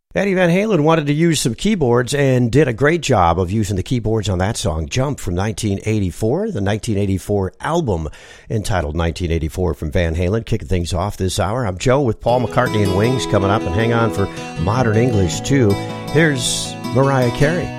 Eddie Van Halen wanted to use some keyboards and did a great job of using the keyboards on that song, Jump, from 1984, the 1984 album entitled 1984 from Van Halen. Kicking things off this hour. I'm Joe with Paul McCartney and Wings coming up, and hang on for Modern English, too. Here's Mariah Carey.